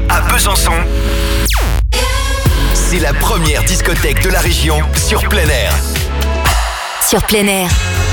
à Besançon, c'est la première discothèque de la région sur plein air. Sur plein air.